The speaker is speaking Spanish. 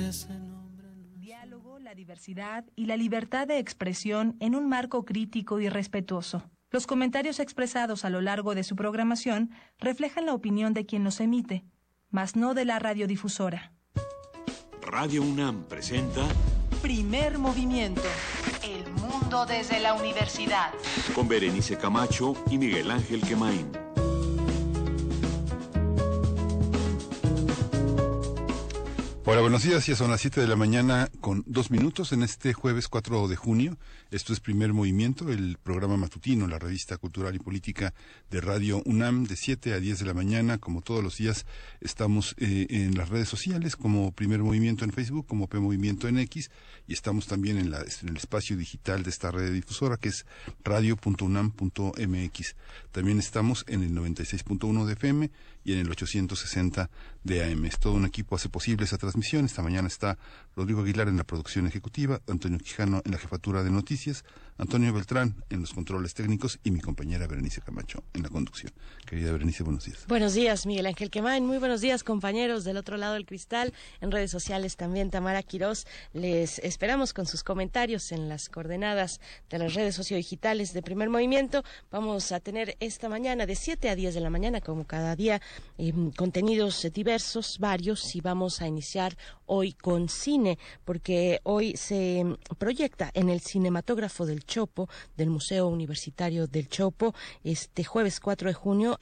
Diálogo, la diversidad y la libertad de expresión en un marco crítico y respetuoso. Los comentarios expresados a lo largo de su programación reflejan la opinión de quien los emite, mas no de la radiodifusora. Radio UNAM presenta Primer Movimiento. El mundo desde la universidad. Con Berenice Camacho y Miguel Ángel Quemain. Hola, buenos días. Ya son las 7 de la mañana con 2 minutos en este jueves 4 de junio. Esto es Primer Movimiento, el programa matutino, la revista cultural y política de Radio UNAM, de 7 a 10 de la mañana. Como todos los días, estamos en las redes sociales, como Primer Movimiento en Facebook, como P Movimiento en X, y estamos también en el espacio digital de esta red difusora, que es radio.unam.mx. También estamos en el 96.1 de FM y en el 860 de AM. Todo un equipo hace posible esa transmisión. Esta mañana está Rodrigo Aguilar en la producción ejecutiva, Antonio Quijano en la jefatura de noticias, Antonio Beltrán en los controles técnicos y mi compañera Berenice Camacho en la conducción. Querida Berenice, buenos días. Buenos días, Miguel Ángel Quemain. Muy buenos días, compañeros del otro lado del cristal. En redes sociales también Tamara Quirós. Les esperamos con sus comentarios en las coordenadas de las redes sociodigitales de Primer Movimiento. Vamos a tener esta mañana de 7 a 10 de la mañana, como cada día, contenidos diversos, varios, y vamos a iniciar hoy con cine, porque hoy se proyecta en el Cinematógrafo del Chopo, del Museo Universitario del Chopo, este jueves 4 de junio,